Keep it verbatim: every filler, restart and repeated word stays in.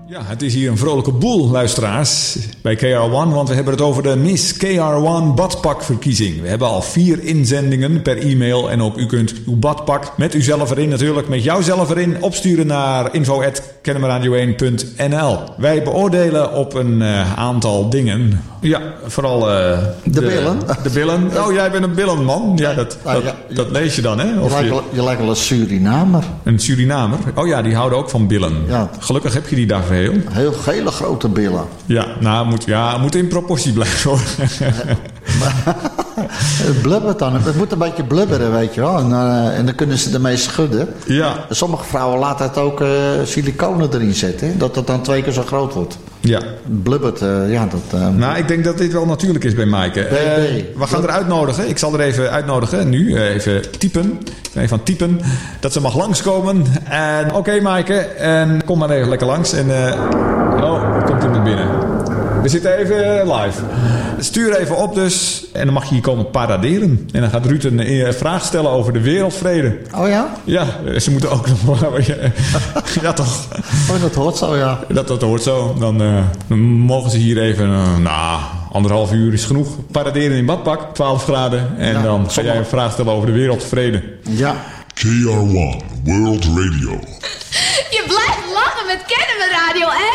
Ja, het is hier een vrolijke boel, luisteraars, bij K R one, want we hebben het over de Miss K R one badpakverkiezing. We hebben al vier inzendingen per e-mail en ook u kunt uw badpak met uzelf erin natuurlijk, met jouzelf erin, opsturen naar info at kennemerradio één punt n l. Wij beoordelen op een uh, aantal dingen. Ja, vooral uh, de, de billen. De billen. Oh, jij bent een billenman. Ja, dat, ah, dat, ja, dat lees je dan, hè? Of je, lijkt wel, je lijkt wel een Surinamer. Een Surinamer? Oh ja, die houden ook van billen. Ja. Gelukkig heb je die daar veel. Heel hele grote billen. Ja, nou, moet, ja, moet in proportie blijven, hoor. Het blubbert dan. Het moet een beetje blubberen, weet je wel. En, uh, en dan kunnen ze ermee schudden. Ja. Sommige vrouwen laten het ook uh, siliconen erin zetten. Dat het dan twee keer zo groot wordt. Ja. Het blubbert, uh, ja. Dat, uh, nou, ik denk dat dit wel natuurlijk is bij Maaike. Uh, we gaan er uitnodigen. Ik zal er even uitnodigen. Nu, uh, even typen. Even aan typen. Dat ze mag langskomen. En oké, okay, Maaike. En kom maar even lekker langs. En, uh, oh, komt iemand binnen. We zitten even live. Stuur even op dus. En dan mag je hier komen paraderen. En dan gaat Ruud een vraag stellen over de wereldvrede. Oh ja? Ja, ze moeten ook nog... Ja, toch? Oh, dat hoort zo, ja. Dat, dat hoort zo. Dan, uh, dan mogen ze hier even... Uh, nou, anderhalf uur is genoeg. Paraderen in badpak, twaalf graden. En ja, dan ga jij een vraag stellen over de wereldvrede. Ja. K R one World Radio. Je blijft lachen met Kennemer Radio